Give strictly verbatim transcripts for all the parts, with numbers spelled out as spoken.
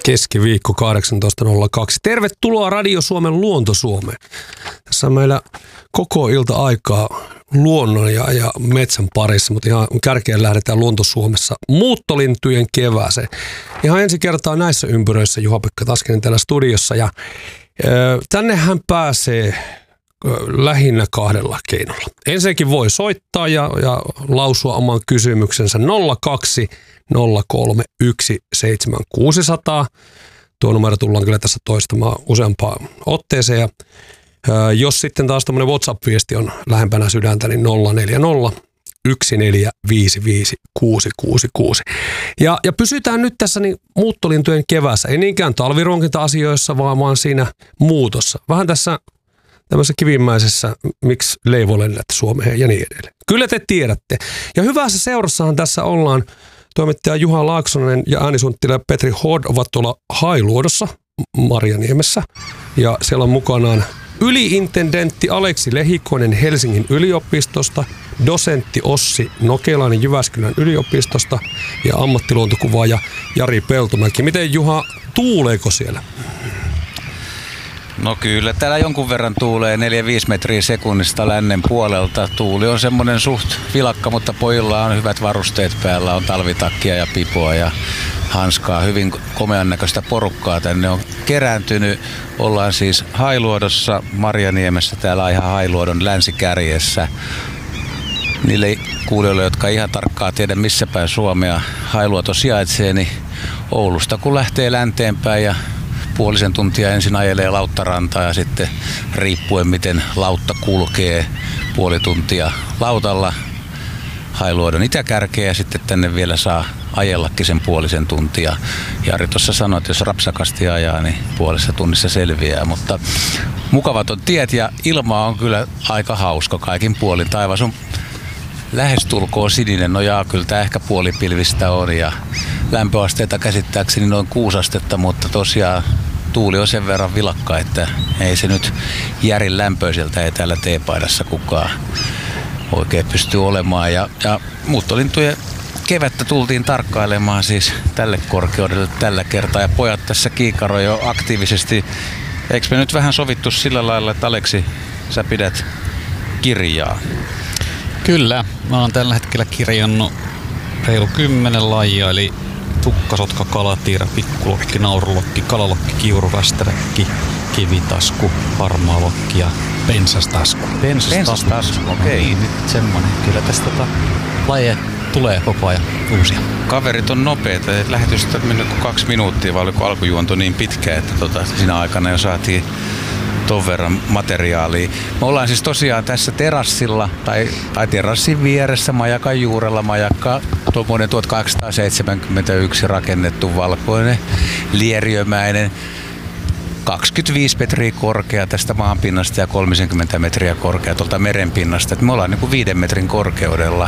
Keskiviikko kahdeksantoista nolla kaksi. Tervetuloa Radio Suomen Luonto Suomeen. Tässä on meillä koko ilta aikaa luonnon ja, ja metsän parissa, mutta ihan kärkeen lähdetään Luonto Suomessa muuttolintujen kevääseen. Ihan ensi kertaa näissä ympyröissä Juha-Pekka Taskinen täällä studiossa. Ja, ö, tännehän pääsee lähinnä kahdella keinolla. Ensinnäkin voi soittaa ja, ja lausua oman kysymyksensä nolla kaksi nolla kolme yksi seitsemän kuusi nolla nolla. Tuo numero tullaan kyllä tässä toistamaan useampaan otteeseen. Ja, ää, jos sitten taas tämmöinen WhatsApp-viesti on lähempänä sydäntä, niin nolla neljä nolla yksi neljä viisi viisi kuusi kuusi kuusi. Ja, ja pysytään nyt tässä niin muuttolintujen keväässä. Ei niinkään talvironkinta-asioissa, vaan, vaan siinä muutossa. Vähän tässä tämmöisessä kivimäisessä, miksi leivolennät Suomeen ja niin edelleen. Kyllä te tiedätte. Ja hyvässä seurassahan tässä ollaan. Toimittaja Juha Laaksonen ja äänisuunnittelija Petri Hod ovat tuolla Hailuodossa Marjaniemessä. Ja siellä on mukanaan yliintendentti Aleksi Lehikoinen Helsingin yliopistosta, dosentti Ossi Nokelainen Jyväskylän yliopistosta ja ammattiluontokuvaaja Jari Peltomäki. Miten Juha, tuuleeko siellä? No kyllä, täällä jonkun verran tuulee neljä viisi metriä sekunnista lännen puolelta. Tuuli on semmoinen suht vilakka, mutta pojilla on hyvät varusteet päällä. On talvitakkia ja pipoa ja hanskaa. Hyvin komean näköistä porukkaa tänne on kerääntynyt. Ollaan siis Hailuodossa, Marjaniemessä, täällä ihan Hailuodon länsikärjessä. Niille kuulijoille, jotka ihan tarkkaan tiedä missä päin Suomea Hailuoto sijaitsee, niin Oulusta kun lähtee länteenpäin ja puolisen tuntia ensin ajelee Lauttarantaa ja sitten riippuen miten lautta kulkee puoli tuntia lautalla Hailuodon itäkärkeä ja sitten tänne vielä saa ajellakin sen puolisen tuntia. Jari tuossa sanoi, että jos rapsakasti ajaa, niin puolessa tunnissa selviää, mutta mukavat on tiet ja ilma on kyllä aika hauska kaikin puolin. Taivas on lähestulkoon sininen, no jaa, kyllä tämä ehkä puolipilvistä on ja lämpöasteita käsittääkseni noin kuusi astetta, mutta tosiaan tuuli on sen verran vilakka, että ei se nyt järin lämpöiseltä ei täällä teepaidassa kukaan oikein pysty olemaan. Ja, ja muuttolintujen kevättä tultiin tarkkailemaan siis tälle korkeudelle tällä kertaa ja pojat tässä kiikaroi jo aktiivisesti. Eikö me nyt vähän sovittu sillä lailla, että Aleksi, sä pidät kirjaa? Kyllä, mä oon tällä hetkellä kirjannut reilu kymmenen lajia, eli tukkasotka, kalatiira, pikkulokki, naurulokki, kalalokki, kiuru, västäräkki, kivitasku, harmaalokki ja pensastasku. Pensastasku, pensastasku. Okei. Okay. Niin, nyt semmonen. Kyllä tästä tota, lajeja tulee koko ajan uusia. Kaverit on nopeita. Lähetystä on mennyt kaksi minuuttia, vai oliko alkujuonto niin pitkä, että tota, siinä aikana jo saatiin ton verran materiaalia. Me ollaan siis tosiaan tässä terassilla, tai, tai terassin vieressä, majakan juurella, majakka, tuommoinen tuhatkahdeksansataaseitsemänkymmentäyksi rakennettu valkoinen, lieriömäinen, kaksikymmentäviisi metriä korkea tästä maanpinnasta ja kolmekymmentä metriä korkea tuolta merenpinnasta. Et me ollaan niin kuin viiden metrin korkeudella.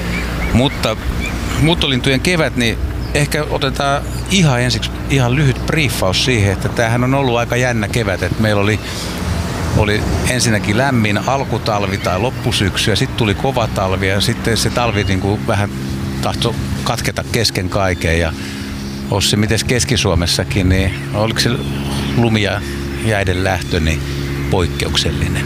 Mutta muuttolintujen kevät, niin ehkä otetaan ihan ensiksi ihan lyhyt briefaus siihen, että tämähän on ollut aika jännä kevät. Että meillä oli, oli ensinnäkin lämmin alkutalvi tai loppusyksy ja sitten tuli kova talvi ja sitten se talvi niin kuin vähän tahtoi katketa kesken kaiken. Ja Ossi, miten Keski-Suomessakin, niin oliko se lumi ja jäiden lähtö niin poikkeuksellinen?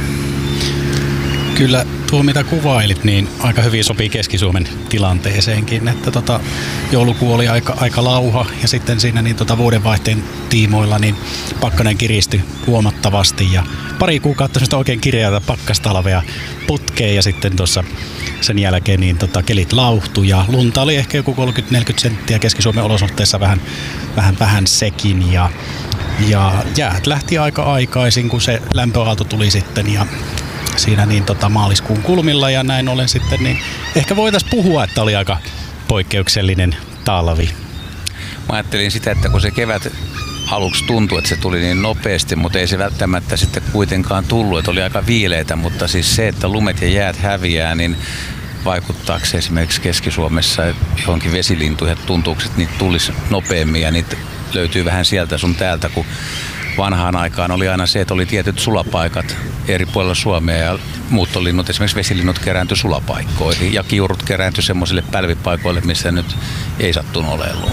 Kyllä tuo mitä kuvailit, niin aika hyvin sopii Keski-Suomen tilanteeseenkin, että tota, joulukuu oli aika, aika lauha ja sitten siinä niin tota, vuodenvaihteen tiimoilla niin pakkanen kiristyi huomattavasti ja pari kuukautta semmoista oikein kireätä pakkastalvea putkeen ja sitten tuossa sen jälkeen niin tota, kelit lauhtui ja lunta oli ehkä joku kolmekymmentä neljäkymmentä senttiä Keski-Suomen olosuhteissa vähän, vähän, vähän sekin ja, ja jäät lähti aika aikaisin kun se lämpöaalto tuli sitten ja siinä niin tota maaliskuun kulmilla ja näin ollen sitten, niin ehkä voitaisiin puhua, että oli aika poikkeuksellinen talvi. Mä ajattelin sitä, että kun se kevät aluksi tuntui, että se tuli niin nopeasti, mutta ei se välttämättä sitten kuitenkaan tullut, että oli aika viileitä, mutta siis se, että lumet ja jäät häviää, niin vaikuttaako se esimerkiksi Keski-Suomessa johonkin vesilintuihin, että tuntuuko, että niitä tulisi nopeammin ja niitä löytyy vähän sieltä sun täältä, kun vanhaan aikaan oli aina se, että oli tietyt sulapaikat eri puolilla Suomea ja muuttolinnut, esimerkiksi vesilinnut kerääntyi sulapaikkoihin ja kiurut kerääntyi semmoisille pälvipaikoille, missä nyt ei sattunut olemaan lunta.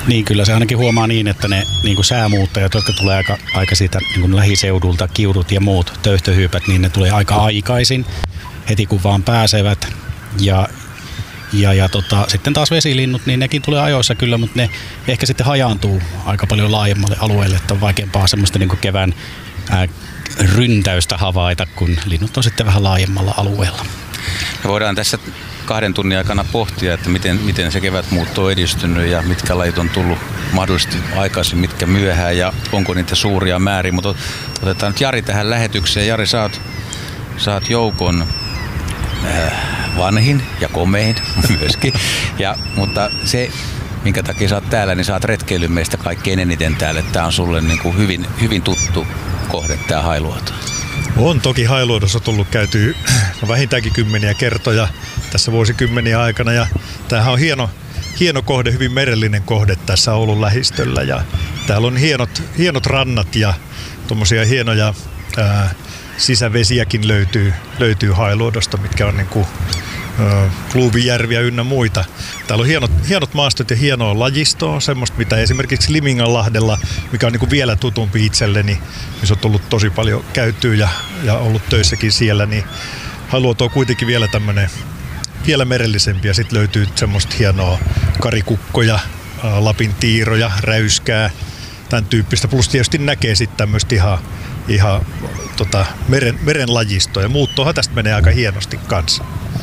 Niin, kyllä se ainakin huomaa niin, että ne niin kuin säämuuttajat, jotka tulee aika, aika siitä niin kuin lähiseudulta, kiurut ja muut töyhtöhyypät, niin ne tulee aika aikaisin, heti kun vaan pääsevät. Ja, ja, ja tota, sitten taas vesilinnut, niin nekin tulee ajoissa kyllä, mutta ne ehkä sitten hajaantuu aika paljon laajemmalle alueelle, että on vaikeampaa semmoista niin kuin kevään ää, ryntäystä havaita, kun linnut on sitten vähän laajemmalla alueella. Me voidaan tässä kahden tunnin aikana pohtia, että miten, miten se kevätmuutto on edistynyt ja mitkä lajit on tullut mahdollisesti aikaisin, mitkä myöhään ja onko niitä suuria määriä. Mutta otetaan nyt Jari tähän lähetykseen. Jari, sä oot, sä oot joukon äh, vanhin ja komein myöskin. Ja, mutta se, minkä takia sä oot täällä, niin sä oot retkeillyt meistä kaikkein eniten täällä. Tää on sulle niin kuin hyvin, hyvin tuttu kohde, tää Hailuoto. On toki Hailuodossa tullut käytyä vähintäänkin kymmeniä kertoja tässä vuosikymmeniä aikana ja tämähän on hieno, hieno kohde, hyvin merellinen kohde tässä Oulun lähistöllä ja täällä on hienot, hienot rannat ja tuommoisia hienoja ää, sisävesiäkin löytyy, löytyy Hailuodosta, mitkä on niin kuin Kluuvijärviä ynnä muita. Täällä on hienot, hienot maastot ja hienoa lajistoa, semmoista mitä esimerkiksi Liminganlahdella, mikä on niin kuin vielä tutumpi itselleni, missä on tullut tosi paljon käytyä ja, ja ollut töissäkin siellä, niin Hailuoto on kuitenkin vielä tämmöinen vielä merellisempi ja sitten löytyy semmoista hienoa karikukkoja, Lapin tiiroja, räyskää, tämän tyyppistä. Plus tietysti näkee sitten tämmöistä ihan, ihan tota, meren, meren lajistoa ja muuttohan tästä menee aika hienosti kanssa.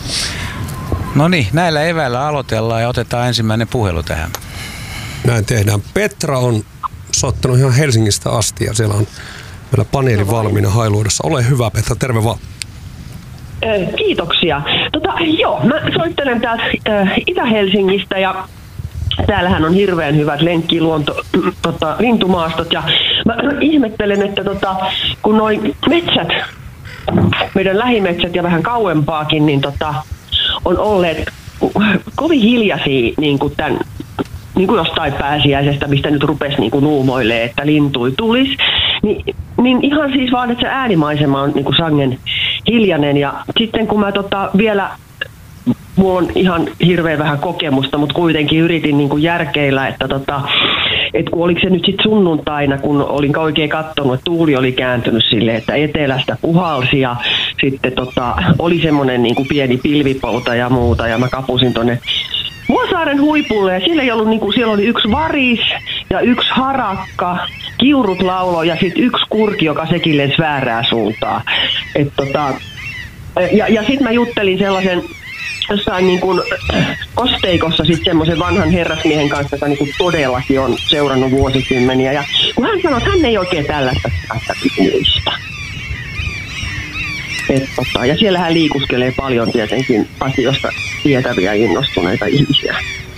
No niin, näillä eväillä aloitellaan ja otetaan ensimmäinen puhelu tähän. Näin tehdään. Petra on soittanut ihan Helsingistä asti ja siellä on meillä paneeli valmiina Hailuodossa. Ole hyvä, Petra, terve vaan. Kiitoksia. Tota, joo, mä soittelen täältä äh, Itä-Helsingistä ja täällähän on hirveän hyvät lenkkiluonto, tota, lintumaastot ja mä ihmettelen, että tota, kun noi metsät, meidän lähimetsät ja vähän kauempaakin, niin tota, on olleet kovin hiljaisia niin kuin tämän, niin kuin jostain pääsiäisestä, mistä nyt rupesi niin kuin nuumoilee, että lintui tulisi. Niin, niin ihan siis vaan, että se äänimaisema on niin kuin sangen hiljainen. Ja sitten kun mä tota, vielä, mulla on ihan hirveän vähän kokemusta, mutta kuitenkin yritin niin kuin järkeillä, että tota, et kun oliko se nyt sitten sunnuntaina, kun olin oikein katsonut, että tuuli oli kääntynyt silleen, että etelästä puhalsi ja sitten tota, oli semmoinen niin kuin pieni pilvipouta ja muuta ja mä kapusin tonne Vuosaaren huipulle ja siellä, ei ollut, niin kuin, siellä oli yksi varis ja yksi harakka, kiurut laulo ja sitten yksi kurki, joka sekin lensi väärää suuntaan. Et tota, ja ja sitten mä juttelin sellaisen jossain niin kuin kosteikossa sitten semmoisen vanhan herrasmiehen kanssa, joka niin kuin todellakin on seurannut vuosikymmeniä. Ja kun hän sanoi, että hän ei oikein tällaista muista. Tota, ja siellähän liikuskelee paljon tietenkin asioista tietäviä ja innostuneita ihmisiä.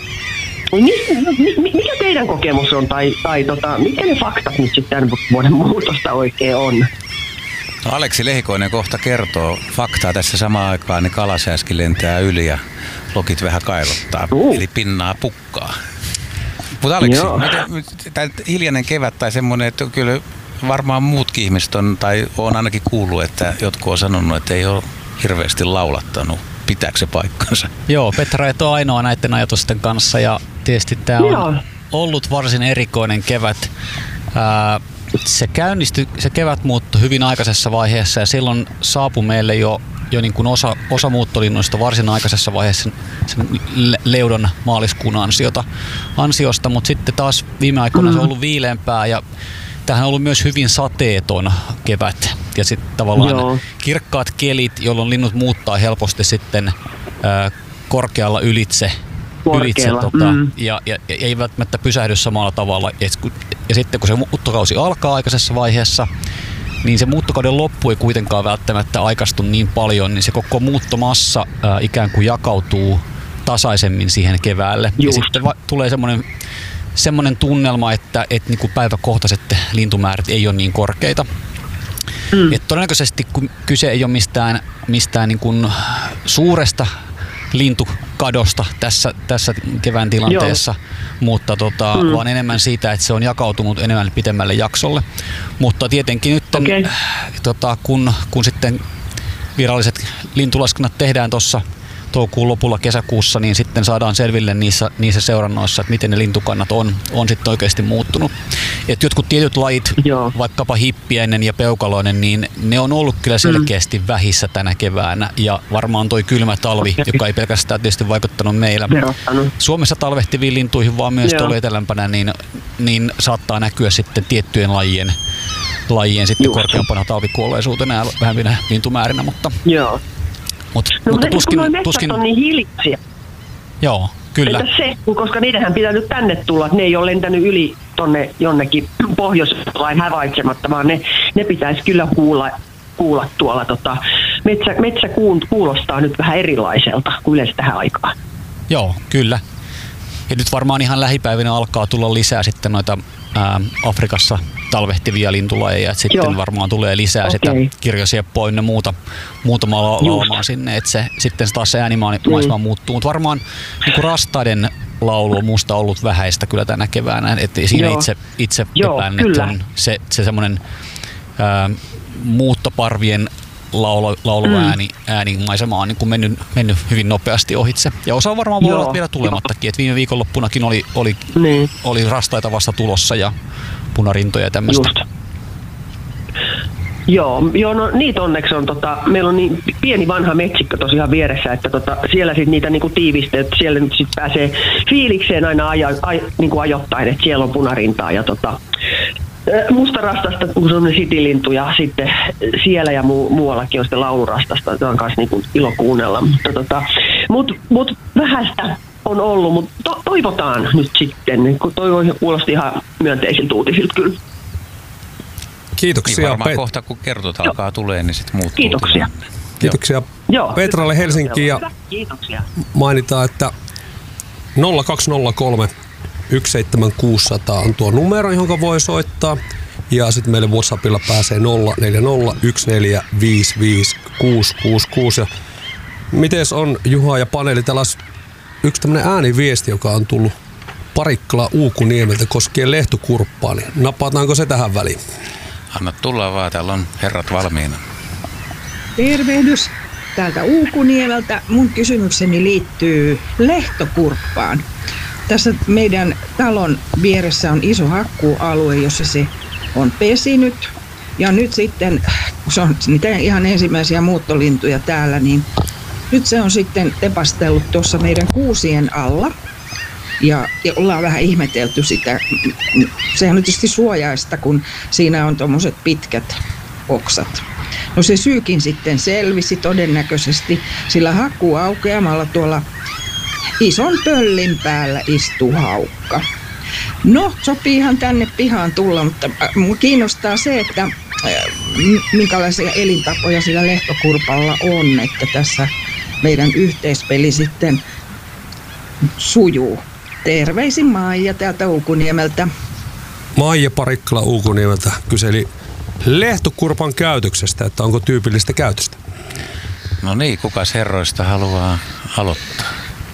Mikä teidän kokemus on tai, tai tota, mitkä ne faktat nyt sitten tämän vuoden muutosta oikein on? No Aleksi Lehikoinen kohta kertoo faktaa tässä samaan aikaan, niin kalasääski lentää yli ja lokit vähän kailottaa, uh. eli pinnaa pukkaa. Mutta Aleksi, tämä hiljainen kevät tai semmoinen, että kyllä varmaan muutkin ihmiset on, tai on ainakin kuullut, että jotkut on sanonut, että ei ole hirveästi laulattanut. Pitääkö se paikkansa? Joo, Petra et ole ainoa näiden ajatusten kanssa ja tietysti tämä on Joo. ollut varsin erikoinen kevät. Ää, se käynnistyi, se kevät muuttui hyvin aikaisessa vaiheessa ja silloin saapui meille jo, jo niin kuin osa, osa muuttolinnoista varsin aikaisessa vaiheessa sen leudon maaliskuun ansiota, ansiosta, mutta sitten taas viime aikoina se on ollut viileämpää ja tämähän on ollut myös hyvin sateeton kevät ja sitten tavallaan Joo. kirkkaat kelit, jolloin linnut muuttaa helposti sitten ää, korkealla ylitse, ylitse tota, mm. ja, ja, ja ei välttämättä pysähdy samalla tavalla. Ja, ja sitten kun se muuttokausi alkaa aikaisessa vaiheessa, niin se muuttokauden loppu ei kuitenkaan välttämättä aikaistu niin paljon, niin se koko muuttomassa ää, ikään kuin jakautuu tasaisemmin siihen keväälle. Just. Ja sitten va- tulee semmoinen semmoinen tunnelma, että, että niin kuin päiväkohtaiset lintumäärät ei ole niin korkeita. Mm. Et todennäköisesti kun kyse ei ole mistään, mistään niin kuin suuresta lintukadosta tässä, tässä kevään tilanteessa, Joo. mutta tota, mm. vaan enemmän siitä, että se on jakautunut enemmän pitemmälle jaksolle. Mutta tietenkin nyt tota, kun, kun sitten viralliset lintulaskennat tehdään tuossa toukokuun lopulla kesäkuussa, niin sitten saadaan selville niissä, niissä seurannoissa, että miten ne lintukannat on, on sitten oikeasti muuttunut. Et jotkut tietyt lajit, Joo. vaikkapa hippiäinen ja peukaloinen, niin ne on ollut kyllä selkeästi mm. vähissä tänä keväänä. Ja varmaan toi kylmä talvi, okay. joka ei pelkästään tietysti vaikuttanut meillä Verottanut. Suomessa talvehtiviin lintuihin, vaan myös tuolla etelämpänä, niin, niin saattaa näkyä sitten tiettyjen lajien, lajien sitten korkeampana talvikuolleisuutena ja vähempinä lintumäärinä, mutta... Joo. Mut, no, mutta ne, tuskin, kun tuskin... on niin hiljaa. Joo, kyllä. Entä se, koska niidenhän pitää nyt tänne tulla, ne ei ole lentänyt yli tonne jonnekin pohjois-lain havaitsematta, vaan ne, ne pitäisi kyllä kuulla, kuulla tuolla. Tota, metsä, metsä kuulostaa nyt vähän erilaiselta kuin yleensä tähän aikaan. Joo, kyllä. Ja nyt varmaan ihan lähipäivinä alkaa tulla lisää sitten noita ää, Afrikassa talvehtivia lintulajeja, että sitten Joo. varmaan tulee lisää okay. sitä kirjosieppoa ynnä muuta, muutama laulamaa sinne, että se, sitten taas se äänimaisema mm. muuttuu, mutta varmaan niin rastaiden laulu on musta ollut vähäistä kyllä tänä keväänä, että siinä Joo. itse, itse epään, että on se, se semmoinen ää, muuttoparvien laulu, lauluääni mm. äänimaisema on niin kuin mennyt, mennyt hyvin nopeasti ohitse. Ja osa varmaan voi olla vielä tulemattakin, että viime viikonloppunakin oli, oli, niin. oli rastaita vasta tulossa ja punarintoja ja tämmöistä. Just. Joo, joo, no niitä onneksi on, tota, meillä on niin pieni vanha metsikkö tosiaan vieressä, että tota, siellä sitten niitä niinku tiivistä, että siellä nyt sitten pääsee fiilikseen aina aja, aj, niinku ajoittain, että siellä on punarintaa ja tota, mustarastasta, kun se on sitilintu ja sitten siellä ja mu- muuallakin on sitten laulurastasta, että on myös niinku ilo kuunnella, mutta tota, mut, mut vähäistä on ollut, mutta to- toivotaan nyt sitten, kun toi kuulosti ihan myönteisiltä uutisilta kyllä. Kiitoksia. Niin varmaan Pet- kohta kun kertot alkaa tulee, niin sitten muuttuu. Kiitoksia. Kiitoksia Joo. Petralle Helsinkiin ja Kiitoksia. Mainitaan, että nolla kaksi nolla kolme yksi seitsemän kuusi nolla nolla on tuo numero, johon voi soittaa. Ja sitten meille WhatsAppilla pääsee nolla neljä nolla yksi neljä viisi viisi kuusi kuusi kuusi. Ja mites on Juha ja paneeli? Täällä on yksi tämmöinen ääniviesti, joka on tullut Parikkala Uukuniemeltä koskien lehtokurppaa. Niin napataanko se tähän väliin? Anna tulla vaan, täällä on herrat valmiina. Tervehdys täältä Uukuniemeltä. Mun kysymykseni liittyy lehtokurppaan. Tässä meidän talon vieressä on iso hakkuualue, jossa se on pesinyt. Ja nyt sitten, kun se on niitä ihan ensimmäisiä muuttolintuja täällä, niin nyt se on sitten tepastellut tuossa meidän kuusien alla. Ja, ja ollaan vähän ihmetelty sitä. Sehän on tietysti suojaista, kun siinä on tommoset pitkät oksat. No se syykin sitten selvisi todennäköisesti, sillä hakkuuaukeamalla tuolla ison pöllin päällä istuu haukka. No, sopii ihan tänne pihaan tulla, mutta minua kiinnostaa se, että minkälaisia elintapoja sillä lehtokurpalla on, että tässä meidän yhteispeli sitten sujuu. Terveisin Maija täältä Uukuniemeltä. Maija Parikkala Uukuniemeltä kyseli lehtokurpan käytöksestä, että onko tyypillistä käytöstä. No niin, kukas herroista haluaa aloittaa?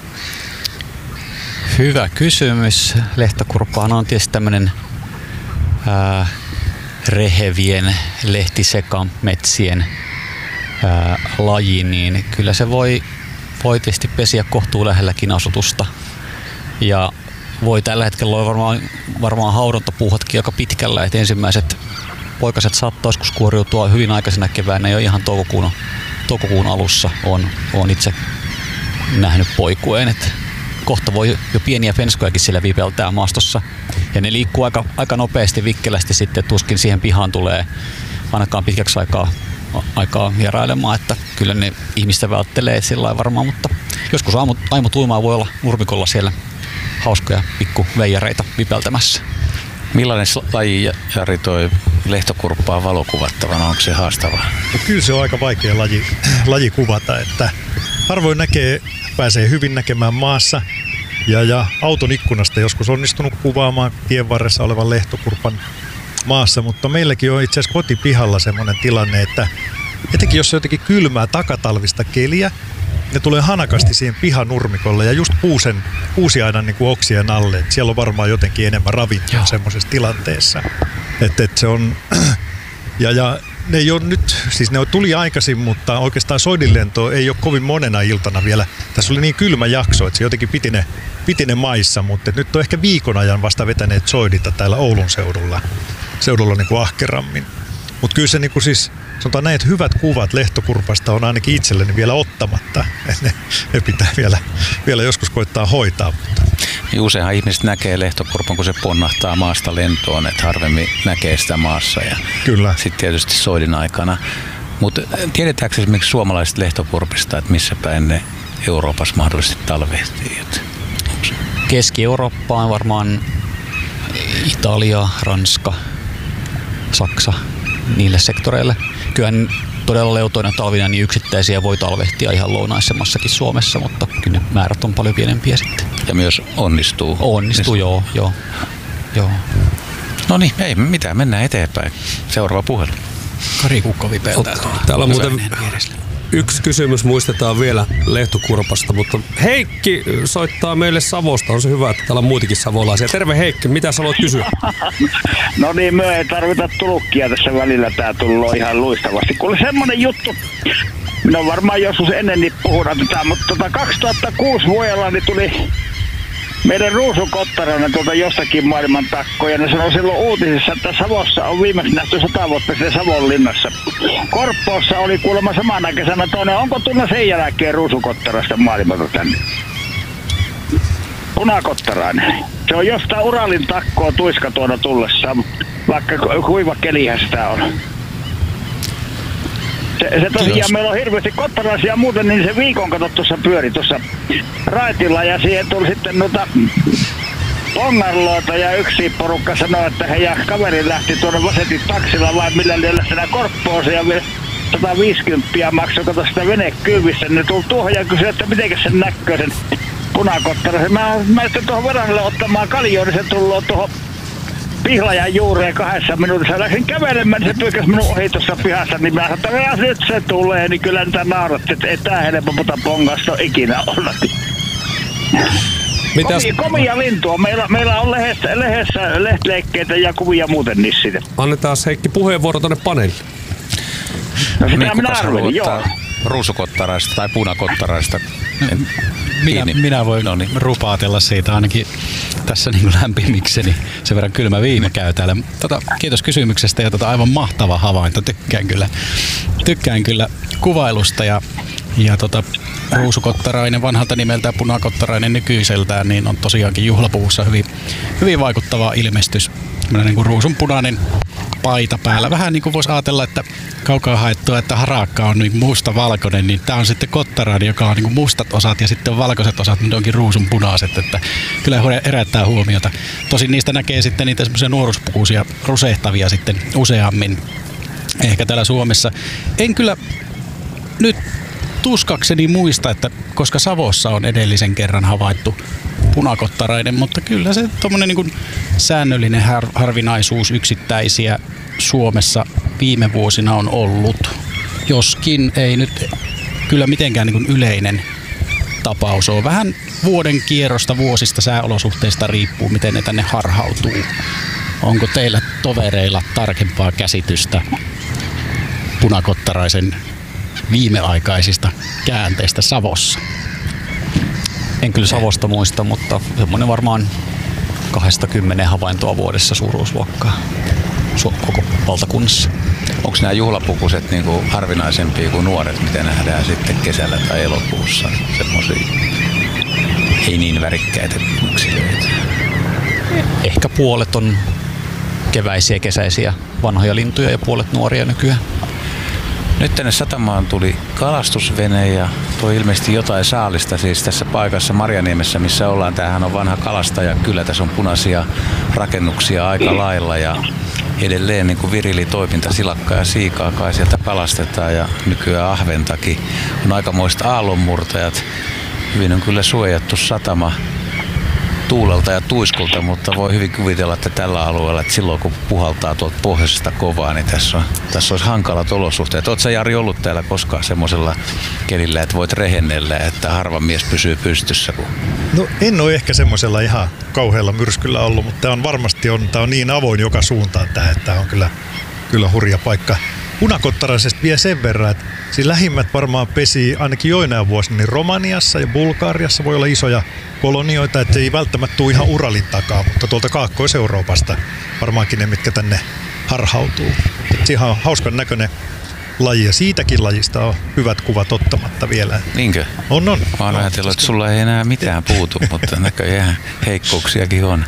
Hyvä kysymys. Lehtokurppahan on tietysti tämmöinen ää, rehevien lehtisekametsien ää, laji, niin kyllä se voi, voi tietysti pesiä kohtuu lähelläkin asutusta. Ja voi tällä hetkellä olla varmaan, varmaan haudontapuuhatkin aika pitkällä, että ensimmäiset poikaset saattaa joskus kuoriutua hyvin aikaisena keväänä jo ihan toukokuun, toukokuun alussa on, on itse nähnyt poikueen, että kohta voi jo pieniä penskojakin siellä vipeltää maastossa ja ne liikkuu aika, aika nopeasti vikkelästi sitten, tuskin siihen pihaan tulee ainakaan pitkäksi aikaa, aikaa vierailemaan, että kyllä ne ihmistä välttelee sillä lailla varmaan, mutta joskus aamu, aamu tuimaa voi olla nurmikolla siellä hauskoja pikku veijareita vipeltämässä. Millainen laji, Jari, toi lehtokurppaa valokuvattavana? Onko se haastavaa? No kyllä se on aika vaikea laji, laji kuvata, että harvoin näkee, pääsee hyvin näkemään maassa ja, ja auton ikkunasta joskus onnistunut kuvaamaan tien varressa olevan lehtokurpan maassa, mutta meilläkin on itse asiassa kotipihalla semmoinen tilanne, että etenkin jos on jotenkin kylmää takatalvista keliä, ne tulee hanakasti siihen pihanurmikolle ja just kuusen, kuusiaidan niin kuin oksien alle. Et siellä on varmaan jotenkin enemmän ravintoa semmoisessa tilanteessa. Et, et se on, ja, ja ne ei ole nyt, siis ne tuli aikaisin, mutta oikeastaan soidinlento ei ole kovin monena iltana vielä. Tässä oli niin kylmä jakso, että se jotenkin piti ne, piti ne maissa, mutta nyt on ehkä viikon ajan vasta vetäneet soidita täällä Oulun seudulla, seudulla niin kuin ahkerammin. Mutta kyllä se niin kuin siis, sanotaan näin, että hyvät kuvat lehtokurpasta on ainakin itselleni vielä ottamatta. Ne, ne pitää vielä, vielä joskus koittaa hoitaa. Ja useinhan ihmiset näkee lehtokurpan, kun se ponnahtaa maasta lentoon, että harvemmin näkee sitä maassa. Ja kyllä. Sitten tietysti soidin aikana. Mutta tiedetäänkö esimerkiksi suomalaisista lehtokurpista, että missä päin ne Euroopassa mahdollisesti talvehtii? Keski-Eurooppa on varmaan Italia, Ranska, Saksa, niille sektoreille. Kyllä todella leutoina talvina niin yksittäisiä voi talvehtia ihan lounaisemmassakin Suomessa, mutta kyllä ne määrät on paljon pienempiä sitten. Ja myös onnistuu? Onnistuu, joo, joo, joo. No niin, ei mitään, mennään eteenpäin. Seuraava puhelu. Kari Kukko vipeltää tuolla. Täällä on muuten yksi kysymys muistetaan vielä lehtokurpasta, mutta Heikki soittaa meille Savosta. On se hyvä, että täällä on muitakin savolaisia. Terve Heikki, mitä sä haluat kysyä? No niin, me ei tarvita tulkkia tässä välillä. Tää tullut ihan luistavasti. Kuule semmonen juttu, minä olen varmaan joskus ennenkin puhunut tätä, mutta tota kaksituhattakuusi vuodella niin tuli meidän ruusukottarana tuolta jostakin maailman takkoja. Ne sanoi silloin uutisissa, että Savossa on viimeksi nähty sata vuotta sitten Savonlinnassa. Korppoossa oli kuulemma samana kesänä toinen. Onko tullut sen jälkeen ruusukottarasta maailmalta tänne? Punakottarainen. Se on jostain Uralin takkoa tuiska tuona tullessa, vaikka kuiva kelihän sitä on. Se, se tosiaan Kiitos. Meillä on hirveästi kottaraisia muuten, niin se viikon kato tuossa pyöri tuossa raitilla ja siihen tuli sitten noita pongarloita ja yksi porukka sanoi, että he ja kaveri lähti tuonne Vasetin taksilla vai millä niillä sitä Korppoossa ja vielä sata viisikymmentä maksoi kato sitä venekyyvissä. Ne tuli tuohon ja kysyi, että mitenkä sen näkö sen punakottaraisen. Mä, mä sitten tuohon veranille ottamaan kaljoon, niin se tullut tuohon Pihlajan juureen kahdessa minuutissa. Läksin kävelemään, niin se pyykäs minun ohi tuossa pihassa, niin mä sanoin, että nyt se tulee, niin kyllä niitä nauratti, että ei tää helpompota pongasta ikinä olla. Mitäs? Komia, komia lintua. Meillä, meillä on lehdessä, lehdessä lehtleikkeitä ja kuvia muuten niissä sitten. Annetaan Heikki puheenvuoro tonne paneelille. No sitä niin, minä arvelin, joo. Ruusukottaraista tai punakottaraista. Minä, minä voin no niin. rupaatella siitä ainakin tässä niin kuin lämpimikseni. Sen verran kylmä viime käy täällä. Tota, kiitos kysymyksestä ja tota, aivan mahtava havainto. Tykkään kyllä, tykkään kyllä kuvailusta ja, ja tota, ruusukottarainen vanhalta nimeltään punakottarainen nykyiseltään niin on tosiaankin juhlapuvussa hyvin, hyvin vaikuttava ilmestys. Niin kuin ruusunpunainen paita päällä. Vähän niin kuin voisi ajatella, että kaukaa haettua, että harakka on niin musta-valkoinen, niin tämä on sitten kottarainen, joka on niin kuin mustat osat ja sitten on valkoiset osat, niin ne onkin ruusunpunaiset. Että kyllä herättää huomiota. Tosin niistä näkee sitten niitä semmoisia nuoruuspukuisia rusehtavia sitten useammin. Ehkä täällä Suomessa. En kyllä nyt tuskakseni muista, että koska Savossa on edellisen kerran havaittu punakottarainen, mutta kyllä se tommonen niin kuin säännöllinen har- harvinaisuus yksittäisiä Suomessa viime vuosina on ollut. Joskin ei nyt kyllä mitenkään niin kuin yleinen tapaus ole. Vähän vuoden kierrosta vuosista sääolosuhteista riippuu, miten ne tänne harhautuu. Onko teillä tovereilla tarkempaa käsitystä punakottaraisen viimeaikaisista käänteistä Savossa? En kyllä Savosta muista, mutta semmoinen varmaan kahdesta kymmeneen havaintoa vuodessa suuruusluokkaa koko valtakunnassa. Onko nämä juhlapukuset niin kuin harvinaisempia kuin nuoret, mitä nähdään sitten kesällä tai elokuussa? Semmoisia ei niin värikkäitä yksilöitä. Ehkä puolet on keväisiä, kesäisiä vanhoja lintuja ja puolet nuoria nykyään. Nyt tänne satamaan tuli kalastusvene ja tuo ilmeisesti jotain saalista siis tässä paikassa Marjaniemessä, missä ollaan. Tämähän on vanha kalastaja. Kyllä tässä on punaisia rakennuksia aika lailla ja edelleen niin kuin virili toiminta, silakkaa ja siikaa kai sieltä kalastetaan ja nykyään ahventakin. On aikamoista aallonmurtajat. Hyvin on kyllä suojattu satama tuulelta ja tuiskulta, mutta voi hyvin kuvitella, että tällä alueella, että silloin kun puhaltaa tuolta pohjoisesta kovaa, niin tässä, on, tässä olisi hankalat olosuhteet. Oletko sä, Jari, ollut täällä koskaan semmoisella kelillä, että voit rehennellä, että harva mies pysyy pystyssä? Kun... No en ole ehkä semmoisella ihan kauhealla myrskyllä ollut, mutta tämä on varmasti on, tämä on niin avoin joka suuntaan tämä, että tämä on kyllä, kyllä hurja paikka, punakottarasesta vielä sen verran, että siinä lähimmät varmaan pesi ainakin joinain vuosina niin Romaniassa ja Bulgariassa voi olla isoja kolonioita, että ei välttämättä tule ihan Uralin takaa, mutta tuolta Kaakkois-Euroopasta varmaankin ne, mitkä tänne harhautuu. Et siinä on hauskan näköinen laji ja siitäkin lajista on hyvät kuvat ottamatta vielä. Niinkö? On, on. Mä oon ajatellut, että sulla ei enää mitään puutu, mutta näköjään heikkouksiakin on.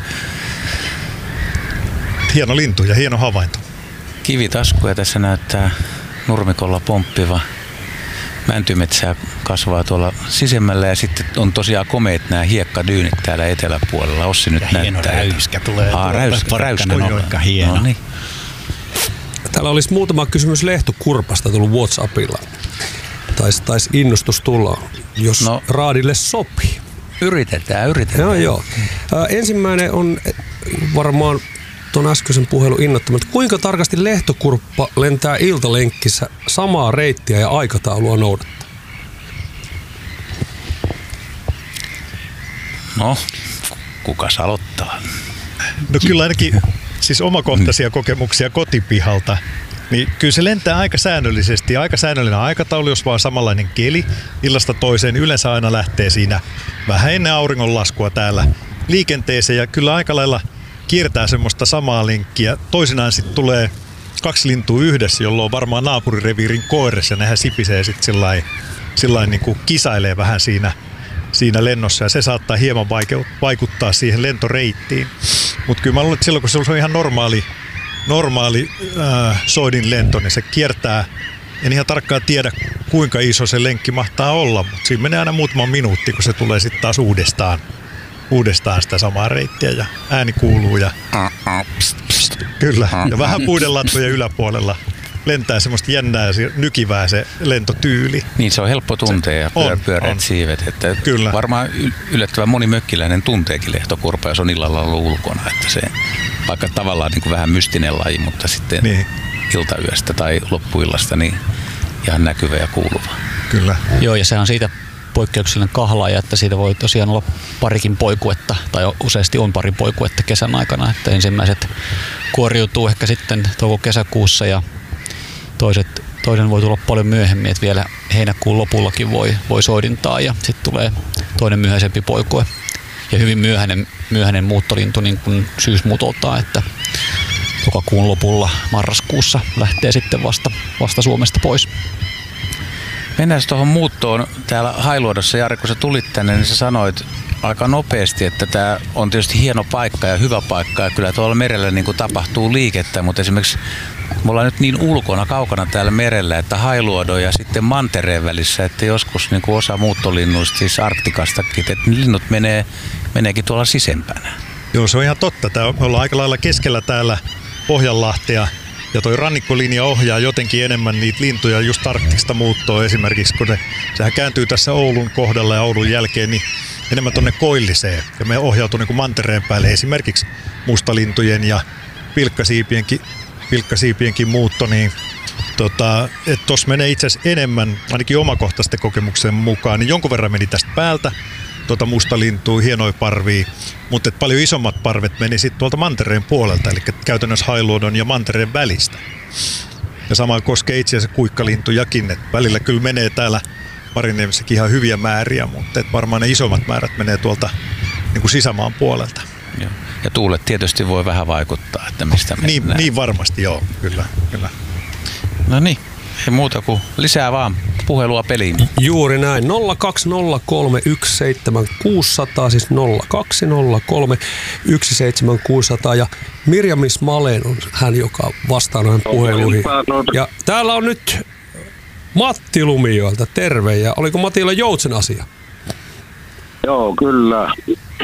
Hieno lintu ja hieno havainto. Kivitaskuja tässä näyttää nurmikolla pomppiva. Mäntymetsää kasvaa tuolla sisemmällä ja sitten on tosiaan komeet nämä hiekkadyynit täällä eteläpuolella. Ossi nyt ja hieno näyttää. räyskä tulee. Aa, räyskä, räyskä. Aika hieno. No niin. Täällä olisi muutama kysymys lehtokurpasta tullut WhatsAppilla. Taisi tais innostus tulla, jos no, Raadille sopii. Yritetään, yritetään. Joo, joo. Ä, ensimmäinen on varmaan tuon äskeisen puhelun innoittama, että kuinka tarkasti lehtokurppa lentää iltalenkkissä samaa reittiä ja aikataulua noudattaa? No, kukas aloittaa? No kyllä ainakin siis omakohtaisia kokemuksia kotipihalta. Niin kyllä se lentää aika säännöllisesti. Aika säännöllinen aikataulu, jos vaan samanlainen keli. Illasta toiseen yleensä aina lähtee siinä vähän ennen auringonlaskua täällä liikenteeseen. Ja kyllä aika lailla kiertää semmoista samaa linkkiä. Toisinaan sitten tulee kaksi lintua yhdessä, jolloin on varmaan naapurireviirin koiressa. Ja nehän sipisee sitten sillain, sillain niin kuin kisailee vähän siinä, siinä lennossa. Ja se saattaa hieman vaikuttaa siihen lentoreittiin. Mutta kyllä mä luulen, että silloin kun se on ihan normaali normaali äh, soidin lento, niin se kiertää, en ihan tarkkaan tiedä kuinka iso se lenkki mahtaa olla, mutta siinä menee aina muutama minuutti, kun se tulee sitten taas uudestaan, uudestaan sitä samaa reittiä ja ääni kuuluu ja kyllä, ja vähän puiden latvojen yläpuolella lentää semmoista jännää ja nykivää se lentotyyli. Niin se on helppo tuntea ja pyör, pyöreät siivet. Että kyllä. Varmaan yllättävän moni mökkiläinen tunteekin lehtokurpa, jos on illalla ollut ulkona. Että se, vaikka tavallaan niin kuin vähän mystinen laji, mutta sitten niin iltayöstä tai loppuillasta niin ihan näkyvä ja kuuluva. Kyllä. Joo, ja se on siitä poikkeuksellinen kahlaaja, että siitä voi tosiaan olla parikin poikuetta, tai useasti on pari poikuetta kesän aikana, että ensimmäiset kuoriutuu ehkä sitten touko-kesäkuussa ja toiset, toisen voi tulla paljon myöhemmin, että vielä heinäkuun lopullakin voi, voi soidintaa ja sitten tulee toinen myöhäisempi poikue ja hyvin myöhäinen, myöhäinen muuttolintu niin kuin syysmuutoltaan, että lokakuun lopulla marraskuussa lähtee sitten vasta, vasta Suomesta pois. Mennään tuohon muuttoon täällä Hailuodossa. Jari, kun sä tulit tänne, niin sä sanoit aika nopeasti, että tämä on tietysti hieno paikka ja hyvä paikka ja kyllä tuolla merellä niin kuin tapahtuu liikettä, mutta esimerkiksi me ollaan nyt niin ulkona, kaukana täällä merellä, että Hailuodon ja sitten mantereen välissä, että joskus niin kuin osa muuttolinnuista, siis Arktikastakin, että linnut menee, meneekin tuolla sisempänä. Joo, se on ihan totta. Tää, me ollaan aika lailla keskellä täällä Pohjanlahtea ja toi rannikkolinja ohjaa jotenkin enemmän niitä lintuja just arktista muuttoa esimerkiksi, kun ne, sehän kääntyy tässä Oulun kohdalla ja Oulun jälkeen niin enemmän tuonne koilliseen ja me ohjautuu niin kuin mantereen päälle esimerkiksi mustalintujen ja pilkkasiipienkin, pilkkasiipienkin muutto, niin tota, että tuossa menee itse asiassa enemmän, ainakin omakohtaisten kokemuksen mukaan, niin jonkun verran meni tästä päältä tuota mustalintua, hienoja parvia, mutta paljon isommat parvet meni sitten tuolta mantereen puolelta, eli käytännössä Hailuodon ja mantereen välistä. Ja sama koskee itse asiassa kuikkalintujakin, että välillä kyllä menee täällä Mariniemessäkin ihan hyviä määriä, mutta et varmaan ne isommat määrät menee tuolta niin kuin sisämaan puolelta. Joo. Ja tuulet tietysti voi vähän vaikuttaa, että mistä mennään. Niin, niin varmasti, joo, kyllä, kyllä. No niin, ei muuta kuin lisää vaan puhelua peliin. Juuri näin. nolla kaksi nolla kolme yksi seitsemän kuusi nolla nolla, siis nolla kaksi nolla kolme yksi seitsemän kuusi nolla nolla. Ja Mirjam Ismalen on hän, joka vastaa näihin puheluihin. Ja täällä on nyt Matti Lumijoelta, terve. Ja oliko Matilla joutsen asia? Joo, kyllä.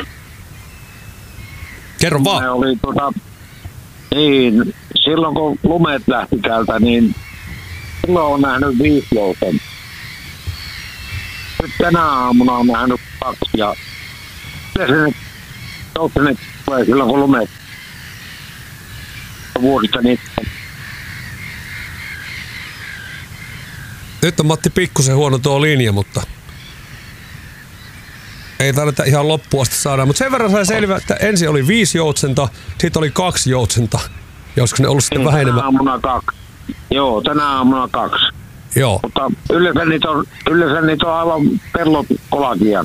Kerro vaan. Se oli tota, niin, silloin kun lumet lähti täältä, niin silloin on nähnyt viisi jousen. Nyt tänä aamuna on nähnyt kaksi ja se jousenet tulee silloin kun lumet vuodesta niitä. Nyt on Matti pikkusen huono tuo linja, mutta ei tarvitse ihan loppuun asti saada. Mutta sen verran sai selvä, että ensin oli viisi joutsenta, sitten oli kaksi joutsenta. Ja olisiko ne ollut sitten vähän enemmän? Aamuna kaksi. Joo, tänä aamuna kaksi. Joo. Mutta yleensä niitä on, yleensä niitä on aivan pellot kolakia.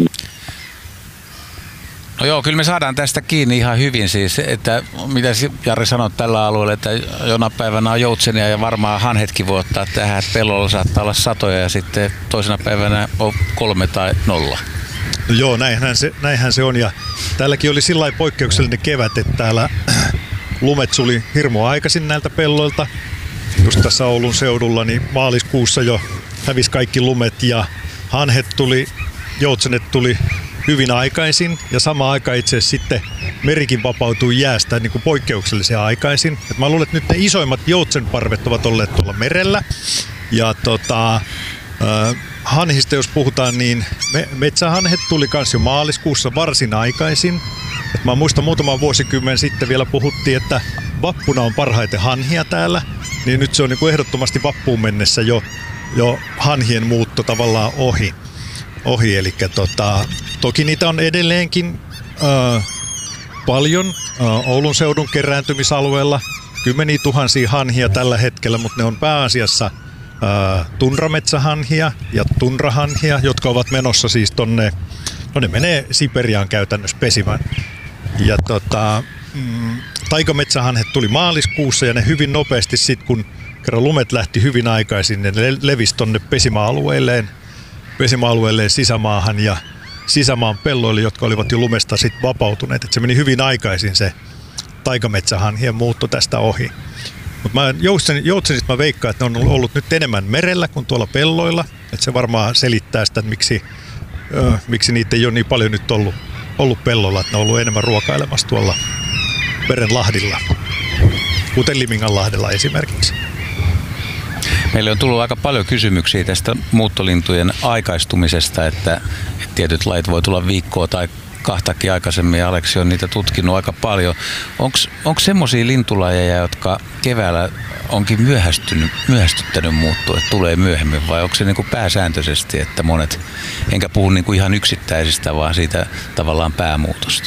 No joo, kyllä me saadaan tästä kiinni ihan hyvin siis, että mitä Jari sanoi tällä alueella, että jonain päivänä on joutsenia ja varmaan hanhetkin voi ottaa tähän, että pellolla saattaa olla satoja ja sitten toisena päivänä on kolme tai nolla. No joo, näinhän se, näinhän se on ja täälläkin oli sillä lailla poikkeuksellinen kevät, että täällä lumet suli hirmu aikaisin näiltä pelloilta. Just tässä Oulun seudulla, niin maaliskuussa jo hävisi kaikki lumet ja hanhet tuli, joutsenet tuli hyvin aikaisin ja sama aika itse asiassa sitten merikin vapautui jäästä niin kuin poikkeuksellisen aikaisin. Et mä luulen, että nyt ne isoimmat joutsenparvet ovat olleet tuolla merellä ja tota, äh, hanhista jos puhutaan, niin me, metsähanhet tuli kans jo maaliskuussa varsin aikaisin. Et mä muistan muutama vuosikymmen sitten vielä puhuttiin, että vappuna on parhaiten hanhia täällä, niin nyt se on niin kuin ehdottomasti vappuun mennessä jo, jo hanhien muutto tavallaan ohi. ohi. Eli tota, toki niitä on edelleenkin äh, paljon äh, Oulun seudun kerääntymisalueella, kymmeniä tuhansia hanhia tällä hetkellä, mutta ne on pääasiassa äh, tunrametsähanhia ja tunrahanhia, jotka ovat menossa siis tonne, no ne menee Siperiaan käytännössä pesimään. Ja tota, mm, taikametsähanhet tuli maaliskuussa ja ne hyvin nopeasti sitten, kun kerran lumet lähti hyvin aikaisin, ne levisi tonne pesimäalueilleen, pesimäalueilleen sisämaahan ja sisämaan pelloille, jotka olivat jo lumesta sitten vapautuneet. Et se meni hyvin aikaisin se taikametsähanhien muutto tästä ohi. Mutta joutsenista mä veikkaan, että ne on ollut nyt enemmän merellä kuin tuolla pelloilla. Et se varmaan selittää sitä, että miksi, ö, miksi niitä ei ole niin paljon nyt ollut, ollut pellolla, että ne on ollut enemmän ruokailemassa tuolla Merenlahdilla, kuten Liminganlahdella esimerkiksi. Meille on tullut aika paljon kysymyksiä tästä muuttolintujen aikaistumisesta, että, että tietyt lajit voi tulla viikkoa tai kahtakin aikaisemmin, ja Aleksi on niitä tutkinut aika paljon. Onko semmoisia lintulajeja, jotka keväällä onkin myöhästynyt, myöhästyttänyt muuttua, että tulee myöhemmin, vai onko se niin kuin pääsääntöisesti, että monet, enkä puhu niin kuin ihan yksittäisistä, vaan siitä tavallaan päämuutosta?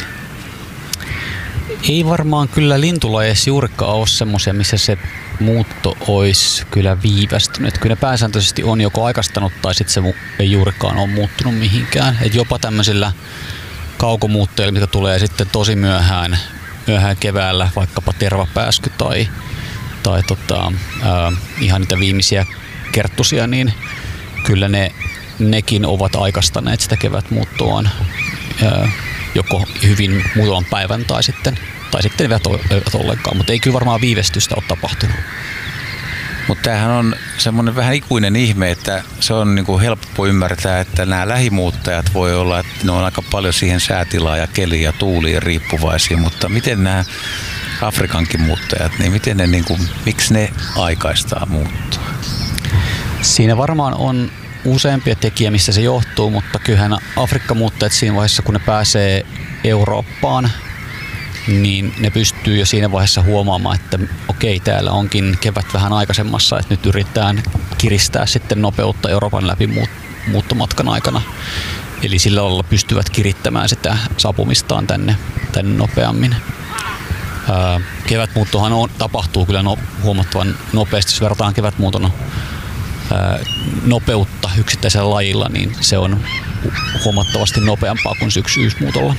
Ei varmaan kyllä lintulajeissa juurikaan ole semmoisia, missä se muutto olisi kyllä viivästynyt. Kyllä ne pääsääntöisesti on joko aikastanut tai sitten se ei juurikaan ole muuttunut mihinkään. Et jopa tämmöisillä kaukomuuttajilla, mitkä tulee sitten tosi myöhään, myöhään keväällä, vaikkapa tervapääsky tai, tai tota, ää, ihan niitä viimeisiä kerttusia, niin kyllä ne, nekin ovat aikastaneet sitä kevätmuuttoaan ää, joko hyvin muutaman päivän tai sitten, tai sitten eivät ollenkaan, mutta ei kyllä varmaan viivästystä ole tapahtunut. Mutta tämähän on semmoinen vähän ikuinen ihme, että se on niinku helppo ymmärtää, että nämä lähimuuttajat voi olla, että ne on aika paljon siihen säätilaan ja keliin ja tuuliin riippuvaisia, mutta miten nämä Afrikankin muuttajat, niin miten ne niinku, miksi ne aikaistaa muuttoa? Siinä varmaan on useampia tekijä, mistä se johtuu, mutta kyllähän Afrikkamuuttajat siinä vaiheessa, kun ne pääsee Eurooppaan, niin ne pystyy jo siinä vaiheessa huomaamaan, että okei, täällä onkin kevät vähän aikaisemmassa, että nyt yritetään kiristää sitten nopeutta Euroopan läpi muuttomatkan aikana. Eli sillä lailla pystyvät kirittämään sitä saapumistaan tänne, tänne nopeammin. Ää, kevätmuuttohan on, tapahtuu kyllä no, huomattavan nopeasti, jos verrataan kevätmuuton ää, nopeutta yksittäisellä lajilla, niin se on huomattavasti nopeampaa kuin syksyysmuutolla.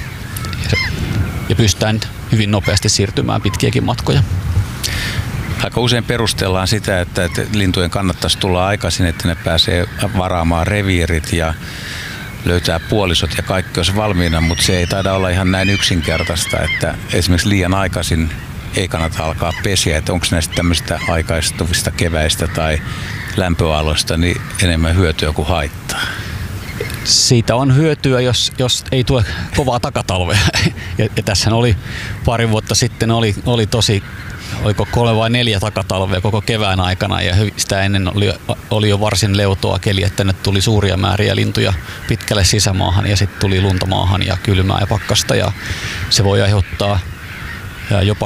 Ja pystytään hyvin nopeasti siirtymään pitkiäkin matkoja. Aika usein perustellaan sitä, että, että lintujen kannattaisi tulla aikaisin, että ne pääsee varaamaan reviirit ja löytää puolisot ja kaikki olisi valmiina, mutta se ei taida olla ihan näin yksinkertaista, että esimerkiksi liian aikaisin ei kannata alkaa pesiä, että onko näistä tämmöistä aikaistuvista keväistä tai lämpöaloista niin enemmän hyötyä kuin haittaa. Siitä on hyötyä, jos, jos ei tule kovaa takatalvea. Ja, ja tässä oli pari vuotta sitten oli, oli tosi, oliko kolme vai neljä takatalvea koko kevään aikana ja sitä ennen oli, oli jo varsin leutoa keli, että tänne tuli suuria määriä lintuja pitkälle sisämaahan ja sitten tuli lunta maahan ja kylmää ja pakkasta ja se voi aiheuttaa jopa